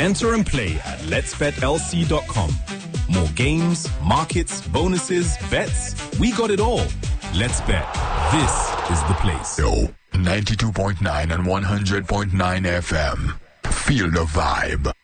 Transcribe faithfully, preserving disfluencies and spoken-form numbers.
Enter and play at lets bet L C dot com. More games, markets, bonuses, bets. We got it all. Let's Bet. This is the place. Yo, ninety-two point nine and one hundred point nine F M. Feel the vibe.